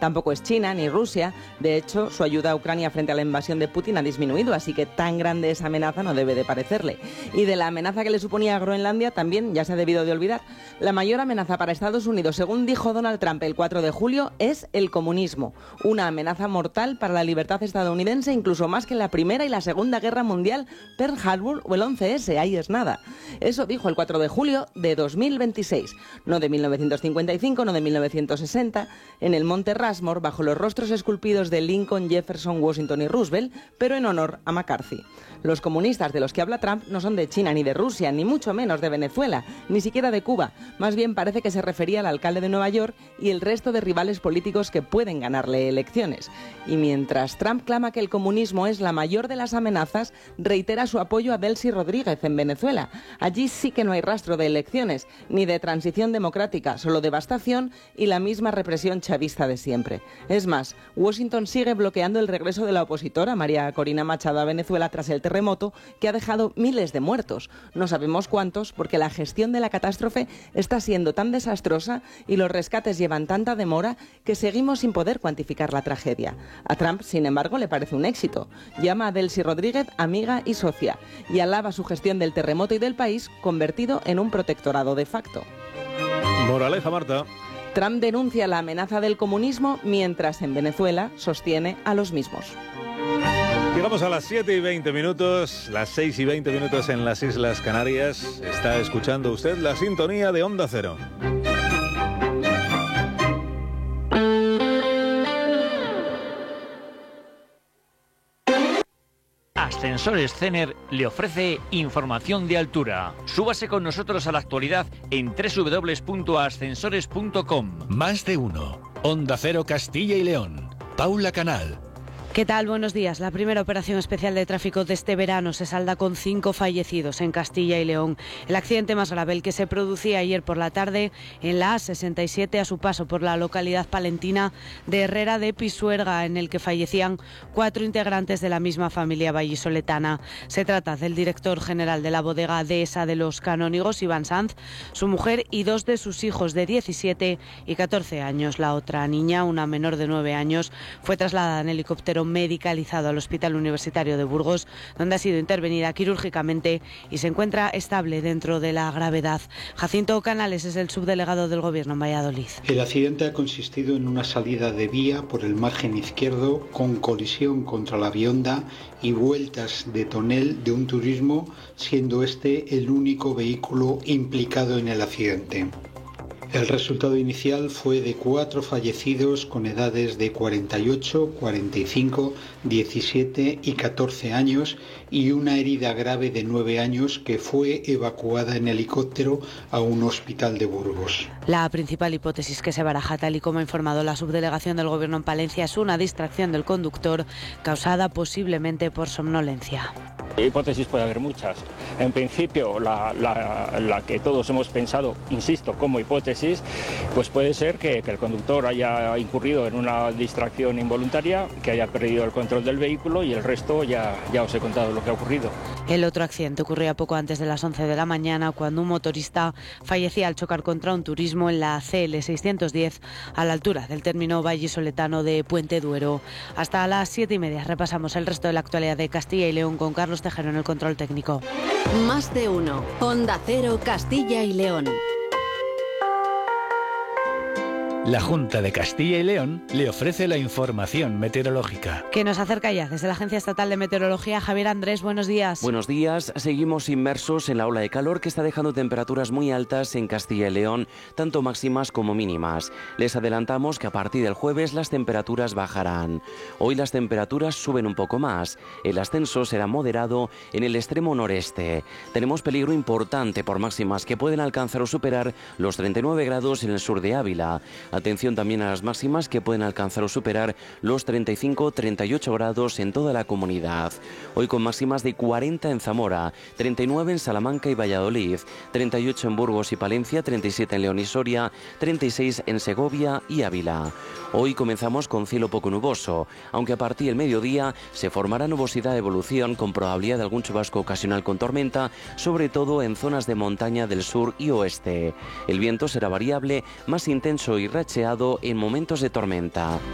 Tampoco es China ni Rusia. De hecho, su ayuda a Ucrania frente a la invasión de Putin ha disminuido, así que tan grande esa amenaza no debe de parecerle. Y de la amenaza que le suponía a Groenlandia también ya se ha debido de olvidar. La mayor amenaza para Estados Unidos, según dijo Donald Trump el 4 de julio, es el comunismo. Una amenaza mortal para la libertad estadounidense, incluso más que en la Primera y la Segunda Guerra Mundial, Pearl Harbor o el 11S, ahí es nada. Eso dijo el 4 de julio de 2026, no de 1955, no de 1960, en el Monte Rushmore, bajo los rostros esculpidos de Lincoln, Jefferson, Washington y Roosevelt, pero en honor a McCarthy. Los comunistas de los que habla Trump no son de China ni de Rusia, ni mucho menos de Venezuela, ni siquiera de Cuba. Más bien parece que se refería al alcalde de Nueva York y el resto de rivales políticos que pueden ganarle elecciones. Y mientras Trump clama que el comunismo es la mayor de las amenazas, reitera su apoyo a Delcy Rodríguez en Venezuela. Allí sí que no hay rastro de elecciones, ni de transición democrática, solo devastación y la misma represión chavista de siempre. Es más, Washington sigue bloqueando el regreso de la opositora María Corina Machado a Venezuela tras el terremoto que ha dejado miles de muertos. No sabemos cuántos, porque la gestión de la catástrofe está siendo tan desastrosa y los rescates llevan tanta demora que seguimos sin poder cuantificar la tragedia. A Trump, sin embargo, le parece un éxito. Llama a Delcy Rodríguez amiga y socia y alaba su gestión del terremoto y del país convertido en un protectorado de facto. Moraleja, Marta. Trump denuncia la amenaza del comunismo mientras en Venezuela sostiene a los mismos. Llegamos a las 7:20, las 6:20 en las Islas Canarias. Está escuchando usted la sintonía de Onda Cero. Ascensores Cener le ofrece información de altura. Súbase con nosotros a la actualidad en www.ascensores.com. Más de uno. Onda Cero Castilla y León. Paula Canal. ¿Qué tal? Buenos días. La primera operación especial de tráfico de este verano se salda con 5 fallecidos en Castilla y León. El accidente más grave, el que se producía ayer por la tarde en la A67 a su paso por la localidad palentina de Herrera de Pisuerga, en el que fallecían 4 integrantes de la misma familia vallisoletana. Se trata del director general de la bodega Dehesa de los Canónigos, Iván Sanz, su mujer y 2 de sus hijos de 17 y 14 años. La otra niña, una menor de 9 años, fue trasladada en helicóptero medicalizado al Hospital Universitario de Burgos, donde ha sido intervenida quirúrgicamente y se encuentra estable dentro de la gravedad. Jacinto Canales es el subdelegado del Gobierno en Valladolid. El accidente ha consistido en una salida de vía por el margen izquierdo con colisión contra la Bionda y vueltas de tonel de un turismo, siendo este el único vehículo implicado en el accidente. El resultado inicial fue de 4 fallecidos con edades de 48, 45, 17 y 14 años y una herida grave de 9 años que fue evacuada en helicóptero a un hospital de Burgos. La principal hipótesis que se baraja, tal y como ha informado la subdelegación del Gobierno en Palencia, es una distracción del conductor causada posiblemente por somnolencia. Hipótesis puede haber muchas. En principio, la que todos hemos pensado, insisto, como hipótesis, pues puede ser que el conductor haya incurrido en una distracción involuntaria, que haya perdido el control del vehículo y el resto ya os he contado lo que ha ocurrido. El otro accidente ocurría poco antes de las 11 de la mañana, cuando un motorista fallecía al chocar contra un turismo en la CL 610 a la altura del término vallisoletano de Puente Duero. Hasta las 7:30 repasamos el resto de la actualidad de Castilla y León con Carlos Tejero en el control técnico. Más de uno. Onda Cero Castilla y León. La Junta de Castilla y León le ofrece la información meteorológica. Que nos acerca ya desde la Agencia Estatal de Meteorología. Javier Andrés, buenos días. Buenos días. Seguimos inmersos en la ola de calor que está dejando temperaturas muy altas en Castilla y León, tanto máximas como mínimas. Les adelantamos que a partir del jueves las temperaturas bajarán. Hoy las temperaturas suben un poco más. El ascenso será moderado en el extremo noreste. Tenemos peligro importante por máximas que pueden alcanzar o superar los 39 grados en el sur de Ávila. Atención también a las máximas que pueden alcanzar o superar los 35-38 grados en toda la comunidad. Hoy con máximas de 40 en Zamora, 39 en Salamanca y Valladolid, 38 en Burgos y Palencia, 37 en León y Soria, 36 en Segovia y Ávila. Hoy comenzamos con cielo poco nuboso, aunque a partir del mediodía se formará nubosidad de evolución con probabilidad de algún chubasco ocasional con tormenta, sobre todo en zonas de montaña del sur y oeste. El viento será variable, más intenso y racheado en momentos de tormenta.